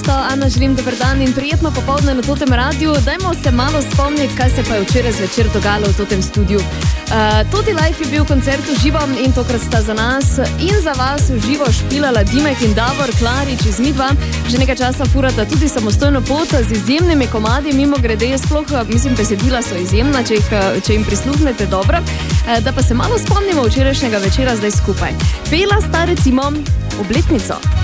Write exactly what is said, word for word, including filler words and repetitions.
šesto. Ana, želim dober dan in prijetno popoldne na Totem radiju. Dajmo se malo spomniti, kaj se pa je včeraj zvečer dogajalo v Totem studiu. Uh, Toti Life je bil koncert v živo in tokrat sta za nas in za vas v živo špilala Dimek in Davor Klarič iz Midva. Že nekaj časa furata tudi samostojno pot z izjemnimi komadi, mimo grede, sploh, mislim, besedila so izjemna, če, jih, če jim prisluhnete dobro. Uh, da pa se malo spomnimo včerajšnjega večera zdaj skupaj. Pela sta recimo Obletnico.